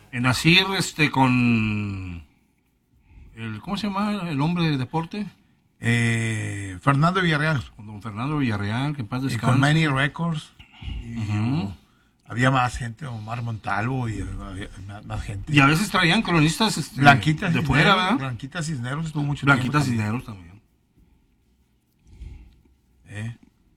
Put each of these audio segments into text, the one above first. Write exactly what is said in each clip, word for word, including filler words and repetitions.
En Asir, este, con... El, ¿Cómo se llama el hombre de deporte? Eh, Fernando Villarreal. Con don Fernando Villarreal, que en paz Y descanse. con Manny Records. Y, Uh-huh. Había más gente, Omar Montalvo y había más, más gente. Y a veces traían cronistas este, Blanquita de Cisneros, fuera, ¿verdad? Blanquita Cisneros estuvo mucho Blanquita tiempo. Cisneros también. ¿Eh?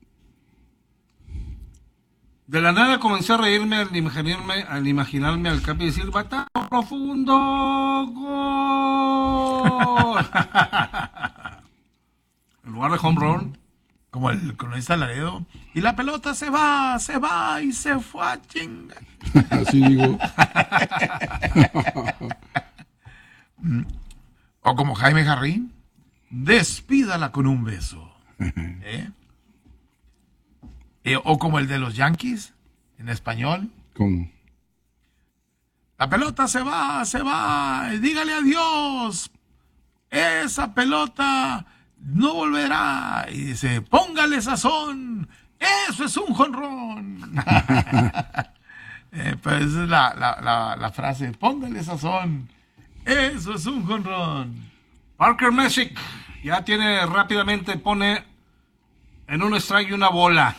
De la nada comencé a reírme al imaginarme al, imaginarme al Capi decir, batazo profundo, gol. En lugar de home run. Como el cronista Laredo. Y la pelota se va, se va y se fue a chinga. Así digo. O como Jaime Jarrín, despídala con un beso. ¿Eh? Eh, o como el de los Yankees, en español. ¿Cómo? La pelota se va, se va, y dígale adiós. Esa pelota no volverá. Y dice, póngale sazón. Eso es un jonrón. eh, pues esa es la, la, la, la frase, póngale sazón. Eso es un jonrón. Parker Messick ya tiene rápidamente, pone en un strike y una bola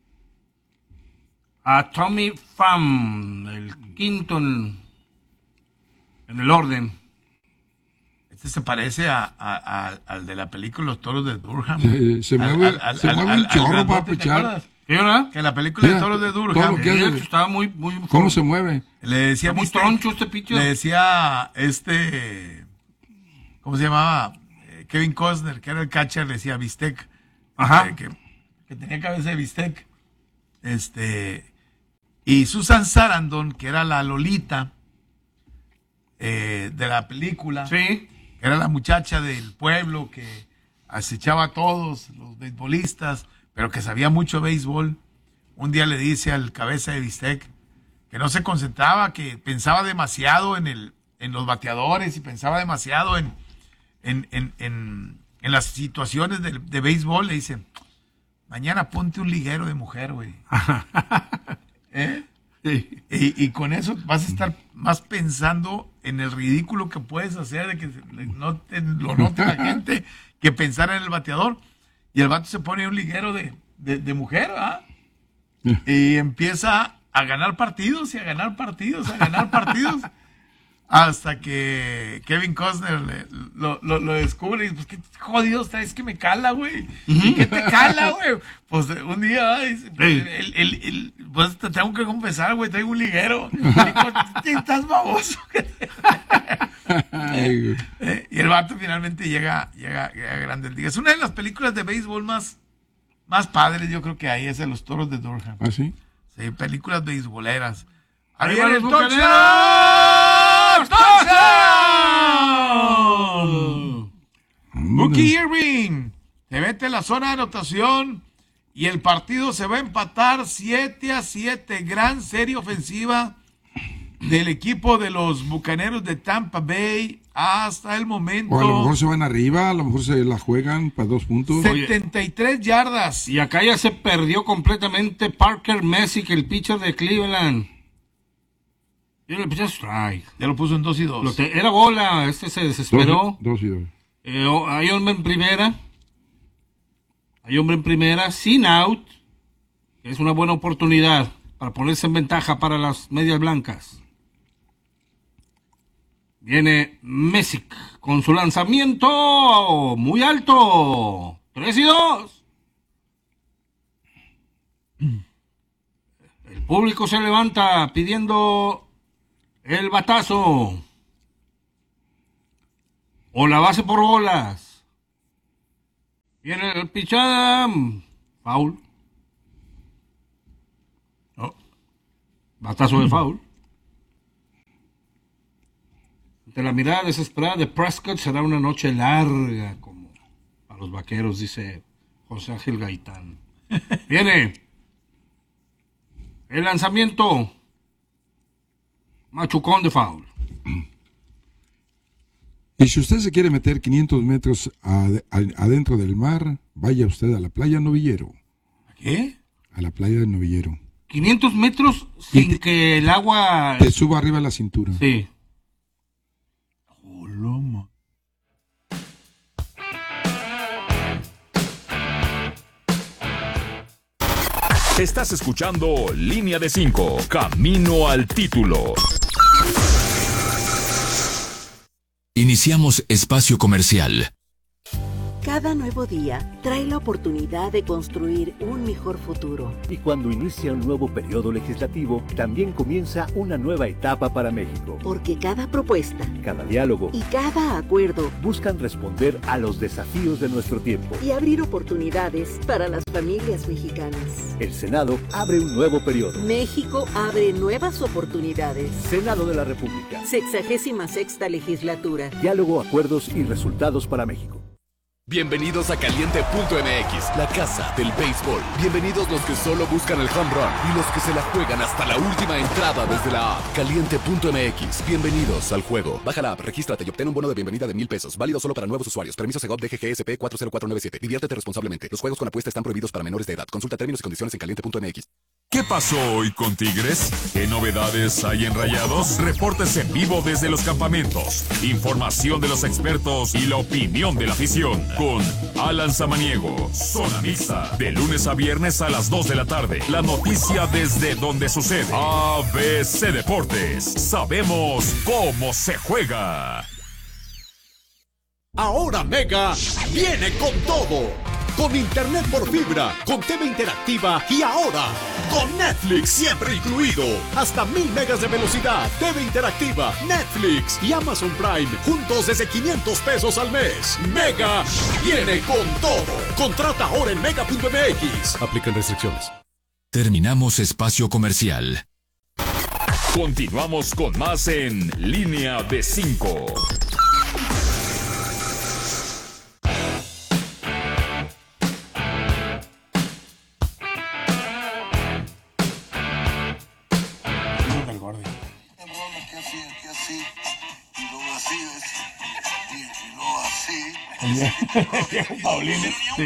a Tommy Pham, el quinto en, en el orden. Este se parece a, a, a, al de la película Los Toros de Durham. Se, se Al- mueve, al- al- se al- mueve al- un chorro al para grandote, ¿te pichar. acuerdas? ¿Sí, verdad? Que la película de Mira, Toros de todo Durham. lo que hace. Estaba muy, muy... ¿Cómo se mueve? Le decía Está muy bistec, troncho este pitcher. Le decía este, ¿cómo se llamaba? Eh, Kevin Costner, que era el catcher, le decía bistec. Ajá. Eh, que, que tenía cabeza de bistec. Este, y Susan Sarandon, que era la Lolita eh, de la película. Sí. Era la muchacha del pueblo que acechaba a todos los beisbolistas, pero que sabía mucho de béisbol. Un día le dice al cabeza de bistec que no se concentraba, que pensaba demasiado en el en los bateadores y pensaba demasiado en en, en, en, en las situaciones de, de béisbol. Le dice, mañana ponte un liguero de mujer, güey. ¿Eh? Sí. Y, y con eso vas a estar más pensando en el ridículo que puedes hacer, de que se- no te- lo note la gente, que pensar en el bateador. Y el vato se pone un liguero de, de, de mujer, ¿ah? Y empieza a ganar partidos y a ganar partidos, a ganar partidos. Hasta que Kevin Costner le- lo, lo, lo descubre y dice, pues qué jodido está, es que me cala, güey. ¿Y qué te cala, güey? Pues un día, ay, dice, pues, Sí. el, el, el- pues te tengo que confesar, güey, traigo un liguero. Y digo, estás baboso. Ay, güey. Eh, y el vato finalmente llega, llega, llega a Grandes Ligas. Es una de las películas de béisbol más, más padres, yo creo que hay, es de Los Toros de Durham. ¿Ah, sí? Sí, películas beisboleras. Ahí Ahí van viene el los touchdown. ¡Touchdown! Bucky Irving te mete en la zona de anotación y el partido se va a empatar siete a siete. Gran serie ofensiva del equipo de los Bucaneros de Tampa Bay hasta el momento. O a lo mejor se van arriba, a lo mejor se la juegan para dos puntos. setenta y tres yardas. Y acá ya se perdió completamente Parker Messick, el pitcher de Cleveland. Y le pitcher strike. Ya lo puso en dos y dos. Lo te- era bola, este se desesperó. Dos, dos y dos. Eh, o- hay hombre en primera. Hay hombre en primera, sin out. Es una buena oportunidad para ponerse en ventaja para las medias blancas. Viene Messick con su lanzamiento muy alto. tres y dos. El público se levanta pidiendo el batazo. O la base por bolas. Viene el pichada. Foul. No. Batazo de foul. Ante la mirada desesperada de Prescott será una noche larga como a los vaqueros, dice José Ángel Gaitán. Viene el lanzamiento. Machucón de foul. Y si usted se quiere meter quinientos metros ad- ad- adentro del mar, vaya usted a la playa Novillero. ¿Qué? A la playa del Novillero. quinientos metros Y sin te- que el agua... Te suba arriba de la cintura. Sí. Estás escuchando Línea de cinco, Camino al título. Iniciamos espacio comercial. Cada nuevo día trae la oportunidad de construir un mejor futuro. Y cuando inicia un nuevo periodo legislativo, también comienza una nueva etapa para México. Porque cada propuesta Cada diálogo y cada acuerdo buscan responder a los desafíos de nuestro tiempo. y abrir oportunidades para las familias mexicanas. El Senado abre un nuevo periodo. México abre nuevas oportunidades. Senado de la República. Sexagésima sexta legislatura. Diálogo, acuerdos y resultados para México. Bienvenidos a Caliente punto M X, la casa del béisbol. Bienvenidos los que solo buscan el home run y los que se la juegan hasta la última entrada desde la app. Caliente punto M X, bienvenidos al juego. Baja la app, regístrate y obtén un bono de bienvenida de mil pesos. Válido solo para nuevos usuarios. Permiso Segov D G G S P cuatro cero cuatro nueve siete. Diviértete responsablemente. Los juegos con apuesta están prohibidos para menores de edad. Consulta términos y condiciones en caliente punto M X. ¿Qué pasó hoy con Tigres? ¿Qué novedades hay en Rayados? Reportes en vivo desde los campamentos, información de los expertos y la opinión de la afición. Con Alan Samaniego, Zona Mixta, de lunes a viernes a las dos de la tarde. La noticia desde donde sucede. A B C Deportes. Sabemos cómo se juega. Ahora Mega viene con todo. Con internet por fibra, con T V interactiva y ahora con Netflix siempre incluido. Hasta mil megas de velocidad, T V interactiva, Netflix y Amazon Prime juntos desde quinientos pesos al mes. Mega viene con todo. Contrata ahora en mega punto M X. Aplican restricciones. Terminamos espacio comercial. Continuamos con más en Línea de cinco. Paulino. Sí.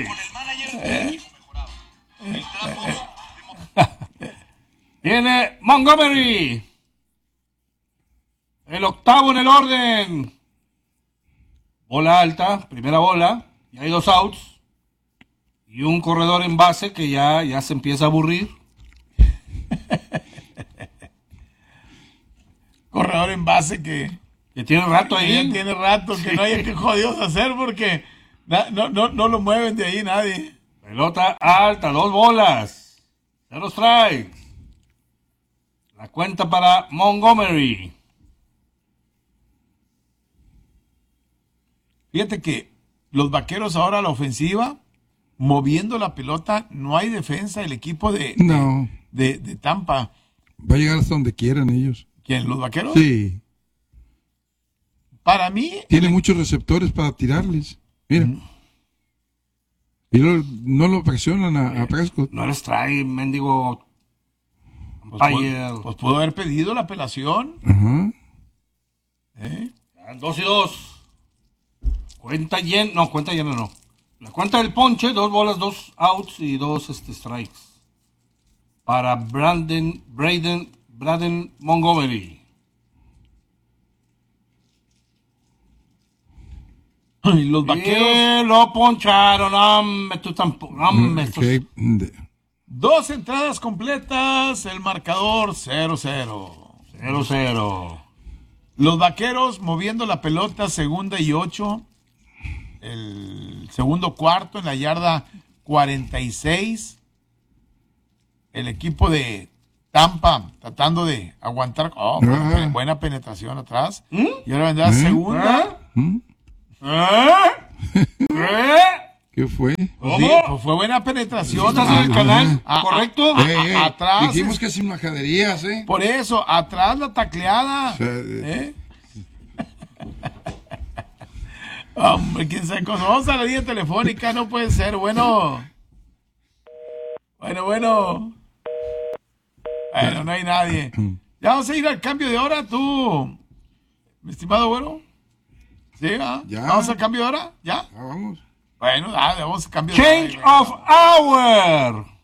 Viene Montgomery. El octavo en el orden. Bola alta, primera bola. Y hay dos outs. Y un corredor en base que ya, ya se empieza a aburrir. Corredor en base que, Que tiene rato que ahí. ya tiene rato que Sí. no hay que jodidos hacer porque na- no, no, no lo mueven de ahí nadie. Pelota alta, dos bolas. Cero strikes. La cuenta para Montgomery. Fíjate que los Vaqueros ahora a la ofensiva, moviendo la pelota, no hay defensa. El equipo de, de- No. de, de Tampa. Va a llegar hasta donde quieran ellos. ¿Quién? ¿Los Vaqueros? Sí. Para mí, Tiene muchos receptores para tirarles. Mira. Y no, no lo presionan a, a Prescott. No eres strike, mendigo. pues, Umpire. pudo, pues pudo haber pedido la apelación. Ajá. ¿eh? Dos y dos. Cuenta llena. No, cuenta llena no. La cuenta del ponche, dos bolas, dos outs y dos este, strikes. Para Brandon, Braden, Braden Montgomery. Y los Vaqueros, Y lo poncharon. Hombre, tú tampoco. Hombre, estos- Ok, de- dos entradas completas, el marcador cero cero. Cero, cero. Los Vaqueros moviendo la pelota, segunda y ocho. El segundo cuarto en la yarda cuarenta y seis. El equipo de Tampa tratando de aguantar. Oh, buena, Ah. buena penetración atrás. Y ahora vendrá segunda. ¿Mm? ¿Eh? ¿Eh? ¿Qué fue? Pues sí, pues fue buena penetración. ¿Estás en el canal? Ah, ¿Correcto? ah, Eh, eh, atrás. Dijimos que sin majaderías, ¿eh? Por eso, atrás la tacleada. O sea, ¿Eh? Hombre, quién sabe cómo. Vamos a la línea telefónica, no puede ser. Bueno. Bueno, bueno. Bueno, no hay nadie. Ya vamos a ir al cambio de hora, tú. Mi estimado güero. ¿Sí? ¿ah? Ya. ¿Vamos al cambio de hora? ¿Ya? Ah, vamos. Bueno, dale, vamos al cambio de Change hora. of hour.